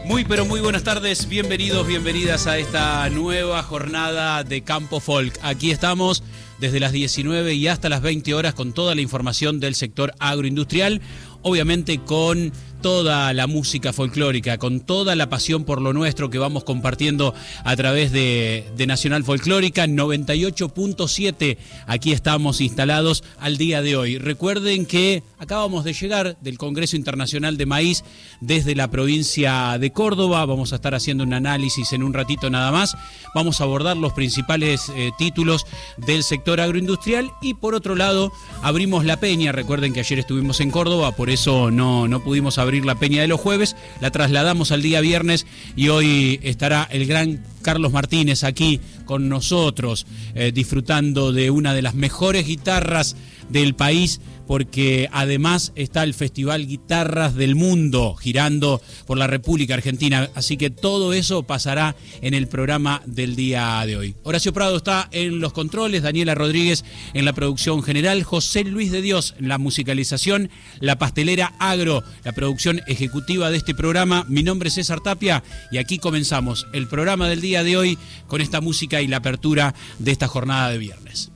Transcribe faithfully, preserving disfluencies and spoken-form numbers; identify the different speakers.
Speaker 1: Muy pero muy buenas tardes, bienvenidos, bienvenidas a esta nueva jornada de Campo Folk. Aquí estamos desde las diecinueve y hasta las veinte horas con toda la información del sector agroindustrial, obviamente con toda la música folclórica, con toda la pasión por lo nuestro que vamos compartiendo a través de, de Nacional Folclórica noventa y ocho punto siete. Aquí estamos instalados al día de hoy. Recuerden que acabamos de llegar del Congreso Internacional de Maíz desde la provincia de Córdoba. Vamos a estar haciendo un análisis en un ratito nada más. Vamos a abordar los principales eh, títulos del sector agroindustrial y por otro lado abrimos la peña. Recuerden que ayer estuvimos en Córdoba, por eso no, no pudimos abrir la peña de los jueves, la trasladamos al día viernes y hoy estará el gran Carlos Martínez aquí con nosotros, eh, disfrutando de una de las mejores guitarras del país, porque además está el Festival Guitarras del Mundo girando por la República Argentina, así que todo eso pasará en el programa del día de hoy. Horacio Prado está en los controles, Daniela Rodríguez en la producción general, José Luis de Dios en la musicalización, la pastelera Agro, la producción ejecutiva de este programa. Mi nombre es César Tapia y aquí comenzamos el programa del día de hoy con esta música y la apertura de esta jornada de viernes.